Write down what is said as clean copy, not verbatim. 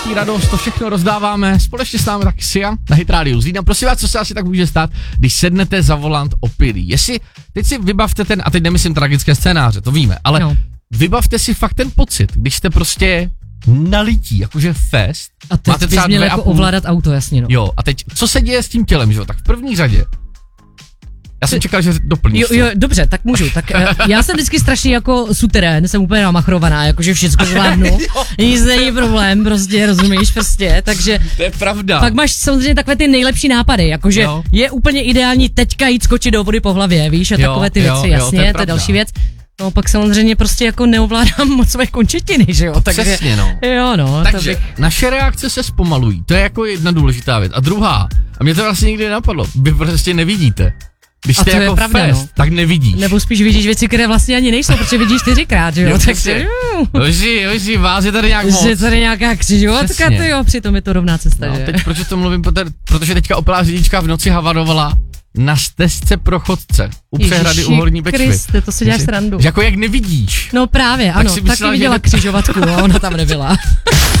radost, to všechno rozdáváme, společně s námi taky Sia na Hit Radio Zlín. Prosím vás, co se asi tak může stát, když sednete za volant opilý. Teď si vybavte a teď nemyslím tragické scénáře, to víme, ale vybavte si fakt ten pocit, když jste prostě nalití, jakože fest. A teď máte bys měl jako ovládat auto, jasně, no. Jo, a teď, co se děje s tím tělem, že jo? Tak v první řadě, já jsem čekal, že doplníš. Jo, dobře, tak můžu. Tak já jsem vždycky strašně jako suterén, jsem úplně namachrovaná, jakože všechno zvládnu. Nic není problém, prostě, rozumíš, prostě, takže. To je pravda. Pak máš samozřejmě takové ty nejlepší nápady, jakože je úplně ideální teďka jít skočit do vody po hlavě, víš, a takové ty věci, jasně, to je další věc. No, pak samozřejmě prostě jako neovládám moc své končetiny, že jo, takže. Přesně, no. Jo, no. Takže naše reakce se zpomalují, to je jako jedna důležitá věc. A druhá, a mě to vlastně nikdy nenapadlo, vy prostě nevidíte. Když jste jako pravda, fest, tak nevidíš. Nebo spíš vidíš věci, které vlastně ani nejsou, protože vidíš 4krát, že jo? Takže Oži, vás je tady nějak moc. Je tady nějaká křižovatka, ty jo, přitom je to rovná cesta, no, že? teď proč to mluvím, protože teďka opilá řidička v noci havarovala na stezce pro chodce u přehrady u Horní Bečvy. Kriste, to si děláš srandu. Jako jak nevidíš. No právě, ano, taky viděla křižovatku, ona tam nebyla.